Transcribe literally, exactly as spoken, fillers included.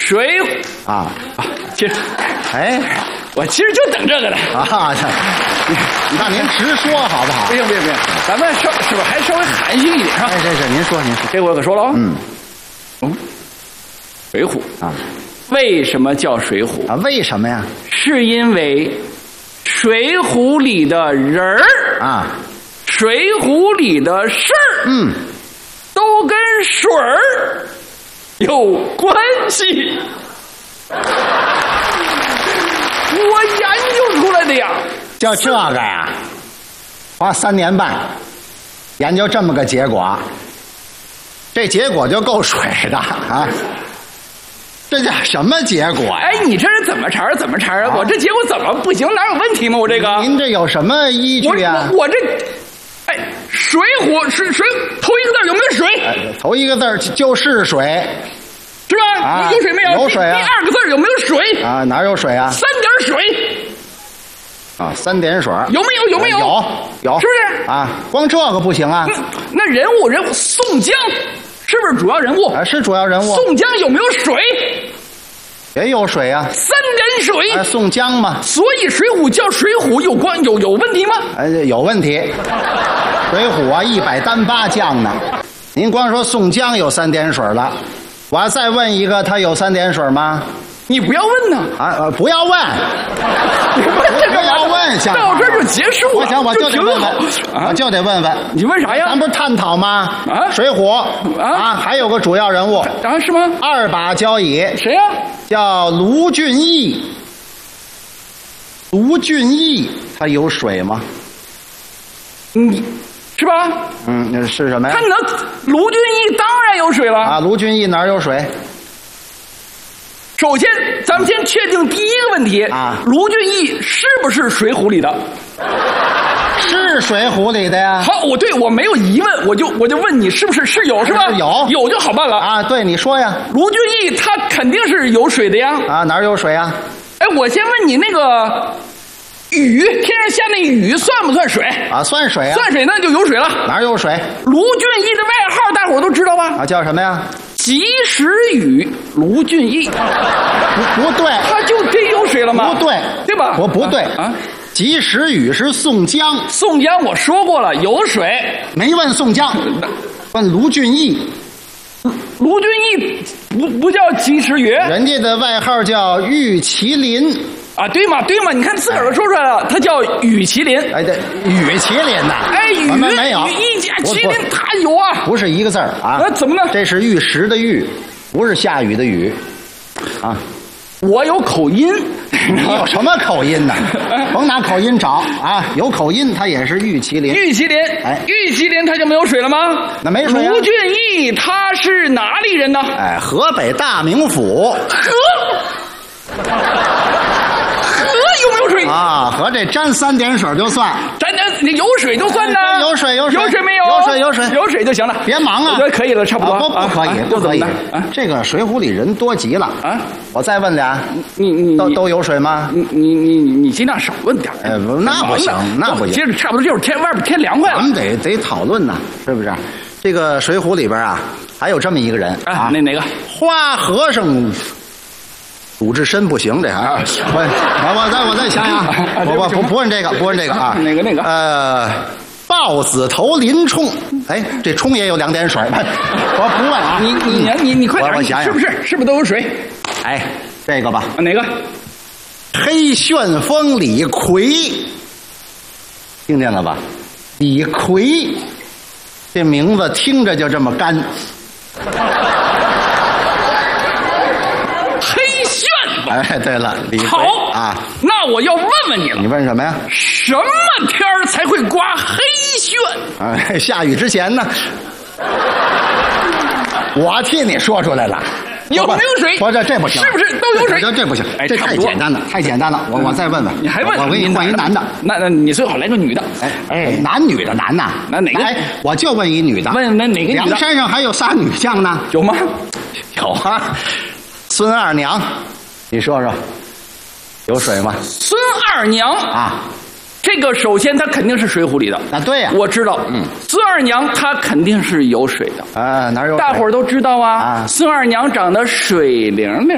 水啊啊，其实， 哎， 我其实就等这个呢。 啊，那您直说好不好？ 不行不行不行，咱们稍是不是还稍微含蓄一点啊？ 哎，这是您说您说， 这我可说了啊。 嗯嗯，水浒啊， 为什么叫水浒啊？为什么呀？ 是因为水浒里的人儿啊， 水浒里的事儿， 嗯， 都跟水儿有关系。我研究出来的呀。 就这个呀，花三年半研究这么个结果，这结果就够水的啊！这叫什么结果呀？ 哎，你这是怎么茬怎么茬啊？我这结果怎么不行？哪有问题吗？我这个， 您这有什么依据呀？ 我我我这，哎，水浒水水头一个字有没有水？ 哎，头一个字就是水， 是吧？ 啊有水没有？ 有水啊第第二个字有没有水？ 啊，哪有水啊？ 三点水啊，三点水有没有？有没有？ 有有， 是不是？ 啊，光这个不行啊！ 那那人物人物宋江是不是主要人物？ 啊，是主要人物， 宋江有没有水？ 也有水啊。 三点水。 哎，宋江嘛， 所以《水浒》叫《水浒》有关有有问题吗？ 哎，有问题。水浒啊，一百单八将呢，您光说宋江有三点水了，我要再问一个，他有三点水吗？ 你不要问呢。 啊，呃不要问， 你问这不要问，行， 到这儿就结束了。 我想我就得问问， 啊我就得问问， 你问啥呀？ 咱不是探讨吗？ 啊水浒啊还有个主要人物， 啊，是吗？ 二把交椅， 谁呀？ 叫卢俊义。卢俊义他有水吗？ 你是吧？ 嗯，那是什么呀他？能卢俊义当然有水了。 啊，卢俊义哪儿有水？ 首先，咱们先确定第一个问题啊卢俊义是不是《水浒》里的？ 是水浒里的呀。 好，我对我没有疑问，我就我就问你是不是是有是吧？ 是有有就好办了。 啊，对，你说呀。 卢俊义他肯定是有水的呀。 啊，哪儿有水啊？ 哎，我先问你那个雨，天上下那雨算不算水？ 啊，算水啊。 算水那就有水了。 哪儿有水？ 卢俊义的外号大伙儿都知道吧？ 啊，叫什么呀？ 及时雨卢俊义， 不不对， 他就真有水了吗？ 不对， 对吧？ 我不对啊。 及时雨是宋江， 宋江我说过了，有水。 没问宋江，问卢俊义。 卢俊义不不叫及时雨人家的外号叫玉麒麟。 啊？对嘛对嘛，你看自个儿都说出来了，他叫雨麒麟。 哎，对，雨麒麟呐。 哎，雨我们没有雨一加不麒麟，他有啊。 不是一个字儿啊。 啊怎么呢这是玉石的玉，不是下雨的雨，啊。 我有口音， 你有什么口音呢？甭拿口音找啊！有口音，他也是玉麒麟。 玉麒麟， 哎玉麒麟他就没有水了吗？ 那没水啊卢俊义他是哪里人呢？ 哎，河北大名府河，河有没有水？ 啊，和这沾三点水就算。 咱咱你有水就算呢。 有水有水有水没有？ 有水有水有水就行了。 别忙啊！ 我觉得可以了，差不多。 啊不不可以， 啊不可以啊啊！ 这个《水浒》里人多极了啊！ 我再问俩， 你你你都都有水吗？ 你你你你你尽量少问点儿。 哎不那不行那不行接着差不多就是天外边天凉快了。 咱们得得讨论呐，是不是？这个《水浒》里边啊，还有这么一个人啊，那哪个？ 花和尚鲁智深不行，这还我我我再我再想想，我我不不问这个，不问这个啊。 哪个哪个？ 呃，豹子头林冲，哎，这冲也有两点水，我不问啊。 你你你你快点， 我我想想是不是是不是都有水？ 哎，这个吧， 啊哪个？ 黑旋风李逵，听见了吧？李逵，这名字听着就这么干。 黑旋风。 哎，对了，李逵好啊， 那我要问问你了， 你问什么呀？ 什么天儿才会刮黑旋？ 哎，下雨之前呢，我替你说出来了。 有没有水？ 不，这这不行， 是不是都有水？ 这这不行，这太哎差不多简单了，太简单了。我我再问问， 你还问？ 我给你换一男的。 那那你最好来个女的。 哎哎，男女的男呐？ 那哪个哎，我就问一女的。 问那哪个女的？ 梁山上还有仨女将呢。 有吗？ 有啊，孙二娘，你说说，有水吗？ 孙二娘啊， 这个首先她肯定是《水浒》里的。 啊，对呀。 我知道， 嗯， 孙二娘她肯定是有水的。 啊，哪有水？ 大伙儿都知道啊。 啊孙二娘长得水灵灵